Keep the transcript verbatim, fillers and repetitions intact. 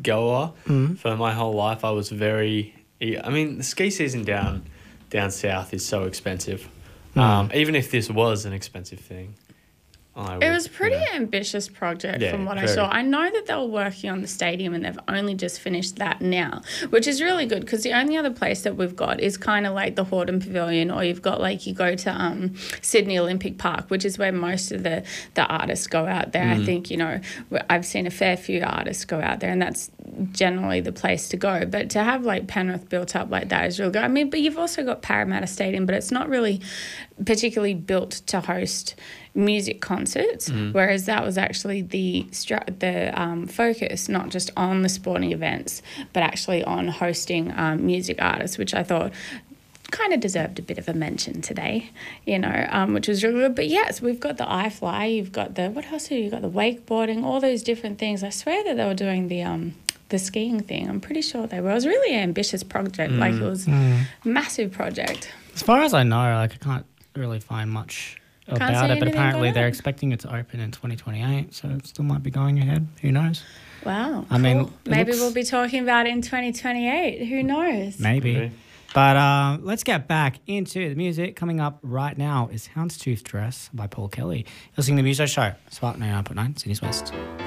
goer Mm. for my whole life. I was very. I mean, the ski season down down south is so expensive. Mm. Um, even if this was an expensive thing. I It would, was a pretty you know. ambitious project Yeah, from what I very. saw. I know that they were working on the stadium and they've only just finished that now, which is really good because the only other place that we've got is kind of like the Hordern Pavilion, or you've got like you go to um, Sydney Olympic Park, which is where most of the, the artists go out there. Mm. I think, you know, I've seen a fair few artists go out there and that's generally the place to go. But to have like Penrith built up like that is really good. I mean, but you've also got Parramatta Stadium, but it's not really particularly built to host music concerts, Mm. whereas that was actually the stru- the um, focus, not just on the sporting events, but actually on hosting um, music artists, which I thought kind of deserved a bit of a mention today, you know, um, which was really good. But yes, we've got the iFly, you've got the, what else have you got, the wakeboarding, all those different things. I swear that they were doing the um the skiing thing. I'm pretty sure they were. It was a really ambitious project. Mm. Like it was Mm. a massive project. As far as I know, like I can't really find much Can't about say it, but anything apparently about they're it. expecting it to open in twenty twenty-eight, so it still might be going ahead. Who knows? Wow. I mean, cool. it Maybe looks- we'll be talking about it in twenty twenty-eight. Who knows? Maybe. Okay. But uh, let's get back into the music. Coming up right now is Houndstooth Dress by Paul Kelly. You're listening to the Muso Show, Spark ninety-nine point nine, Sydney's West.